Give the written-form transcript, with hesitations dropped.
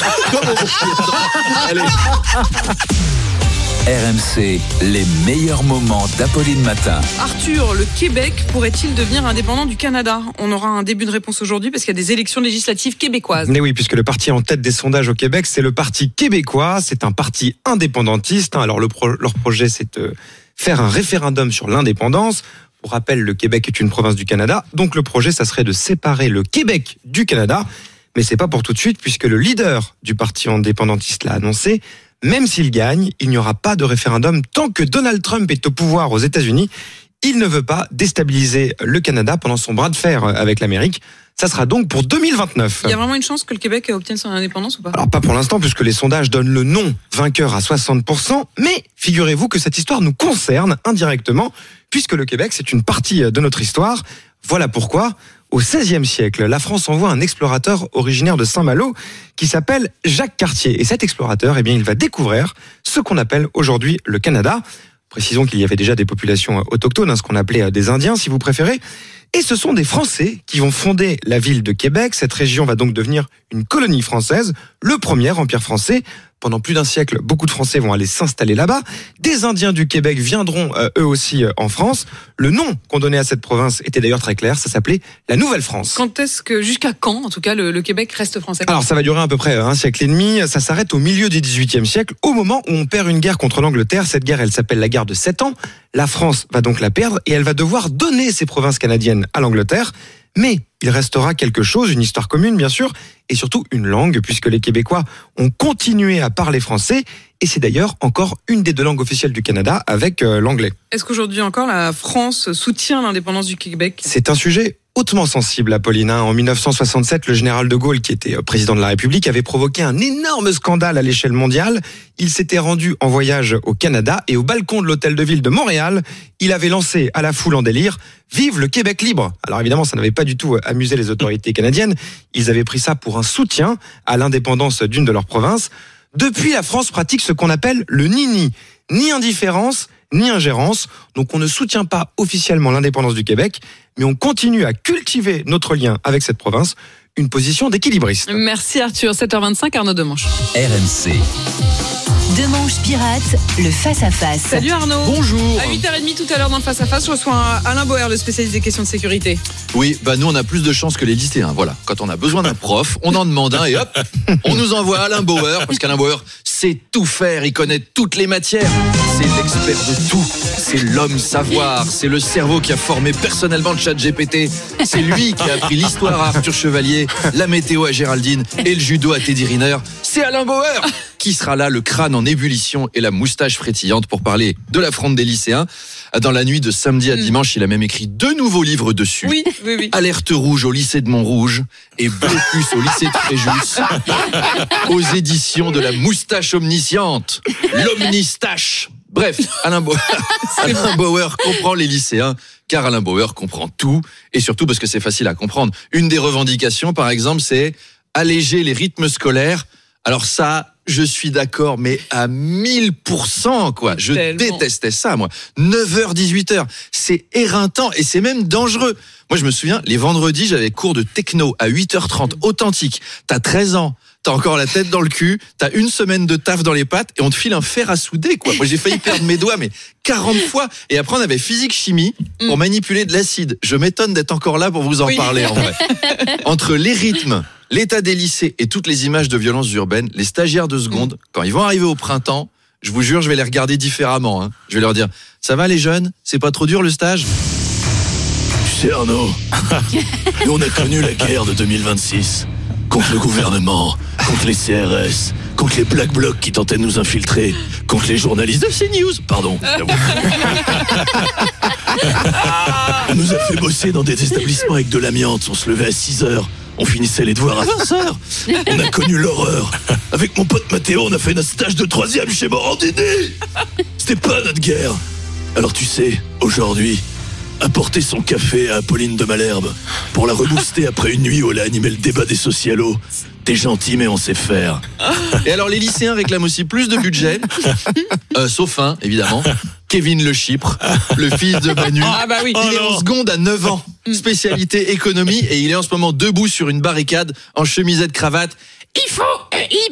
Comment on chie dedans ? Allez. RMC, les meilleurs moments d'Apolline Matin. Arthur, le Québec pourrait-il devenir indépendant du Canada ? On aura un début de réponse aujourd'hui parce qu'il y a des élections législatives québécoises. Mais oui, puisque le parti en tête des sondages au Québec, c'est le Parti québécois. C'est un parti indépendantiste. Alors leur projet, c'est de faire un référendum sur l'indépendance. Pour rappel, le Québec est une province du Canada. Donc le projet, ça serait de séparer le Québec du Canada. Mais c'est pas pour tout de suite, puisque le leader du parti indépendantiste l'a annoncé. Même s'il gagne, il n'y aura pas de référendum tant que Donald Trump est au pouvoir aux États-Unis. Il ne veut pas déstabiliser le Canada pendant son bras de fer avec l'Amérique. Ça sera donc pour 2029. Il y a vraiment une chance que le Québec obtienne son indépendance ou pas ? Alors pas pour l'instant, puisque les sondages donnent le non vainqueur à 60%. Mais figurez-vous que cette histoire nous concerne indirectement, puisque le Québec, c'est une partie de notre histoire. Voilà pourquoi, au XVIe siècle, la France envoie un explorateur originaire de Saint-Malo qui s'appelle Jacques Cartier. Et cet explorateur, eh bien, il va découvrir ce qu'on appelle aujourd'hui le Canada. Précisons qu'il y avait déjà des populations autochtones, ce qu'on appelait des Indiens, si vous préférez. Et ce sont des Français qui vont fonder la ville de Québec. Cette région va donc devenir une colonie française, le premier empire français. Pendant plus d'un siècle, beaucoup de Français vont aller s'installer là-bas. Des Indiens du Québec viendront eux aussi en France. Le nom qu'on donnait à cette province était d'ailleurs très clair, ça s'appelait la Nouvelle-France. Jusqu'à quand, en tout cas, le Québec reste français ? Alors ça va durer à peu près un siècle et demi. Ça s'arrête au milieu du XVIIIe siècle, au moment où on perd une guerre contre l'Angleterre. Cette guerre, elle s'appelle la guerre de 7 ans. La France va donc la perdre et elle va devoir donner ses provinces canadiennes à l'Angleterre. Mais il restera quelque chose, une histoire commune bien sûr, et surtout une langue, puisque les Québécois ont continué à parler français, et c'est d'ailleurs encore une des deux langues officielles du Canada avec l'anglais. Est-ce qu'aujourd'hui encore la France soutient l'indépendance du Québec ? C'est un sujet hautement sensible, Apolline. En 1967, le général de Gaulle, qui était président de la République, avait provoqué un énorme scandale à l'échelle mondiale. Il s'était rendu en voyage au Canada et au balcon de l'hôtel de ville de Montréal, il avait lancé à la foule en délire « Vive le Québec libre !» Alors évidemment, ça n'avait pas du tout amusé les autorités canadiennes. Ils avaient pris ça pour un soutien à l'indépendance d'une de leurs provinces. Depuis, la France pratique ce qu'on appelle le ni-ni. Ni indifférence, ni ingérence. Donc on ne soutient pas officiellement l'indépendance du Québec, mais on continue à cultiver notre lien avec cette province, une position d'équilibriste. Merci Arthur. 7h25, Arnaud Demanche. RMC. Demanche pirate, le face-à-face. Salut Arnaud. Bonjour. À 8h30 tout à l'heure dans le face-à-face, je reçois Alain Bauer, le spécialiste des questions de sécurité. Oui, nous on a plus de chance que les lycéens. Voilà, quand on a besoin d'un prof, on en demande un et hop, on nous envoie Alain Bauer, parce qu'Alain Bauer sait tout faire, il connaît toutes les matières. C'est l'expert de tout, c'est l'homme savoir, c'est le cerveau qui a formé personnellement le ChatGPT. C'est lui qui a appris l'histoire à Arthur Chevalier, la météo à Géraldine et le judo à Teddy Riner. C'est Alain Bauer qui sera là, le crâne en ébullition et la moustache frétillante pour parler de la fronde des lycéens. Dans la nuit de samedi à dimanche, il a même écrit 2 nouveaux livres dessus. Oui. Alerte rouge au lycée de Montrouge et Blocus au lycée de Fréjus. Aux éditions de la moustache omnisciente, l'omnistache. Bref, Alain Bauer comprend les lycéens, car Alain Bauer comprend tout, et surtout parce que c'est facile à comprendre. Une des revendications, par exemple, c'est alléger les rythmes scolaires. Alors ça, je suis d'accord, mais à 1000%, quoi. Je détestais ça, moi. 9h, 18h. C'est éreintant et c'est même dangereux. Moi, je me souviens, les vendredis, j'avais cours de techno à 8h30, authentique. T'as 13 ans. T'as encore la tête dans le cul, t'as une semaine de taf dans les pattes et on te file un fer à souder, quoi. Moi, j'ai failli perdre mes doigts, mais 40 fois. Et après, on avait physique-chimie pour manipuler de l'acide. Je m'étonne d'être encore là pour vous en parler, en vrai. Entre les rythmes, l'état des lycées et toutes les images de violences urbaines, les stagiaires de seconde, quand ils vont arriver au printemps, je vous jure, je vais les regarder différemment. Je vais leur dire, ça va les jeunes ? C'est pas trop dur le stage ? Tu sais Arnaud, nous on a connu la guerre de 2026. Contre le gouvernement, contre les CRS, contre les Black Blocs qui tentaient de nous infiltrer, contre les journalistes de CNews, pardon. On nous a fait bosser dans des établissements avec de l'amiante, on se levait à 6h, on finissait les devoirs à 20h. On a connu l'horreur. Avec mon pote Mathéo, on a fait notre stage de 3e chez Morandini. C'était pas notre guerre. Alors tu sais, aujourd'hui, apporter son café à Apolline de Malherbe pour la rebooster après une nuit où elle a animé le débat des socialos. T'es gentil, mais on sait faire. Et alors, les lycéens réclament aussi plus de budget. Sauf un, évidemment. Kevin Le Chypre, le fils de Manu. Ah bah oui. Il est en seconde à 9 ans. Spécialité économie. Et il est en ce moment debout sur une barricade, en chemisette cravate. Il faut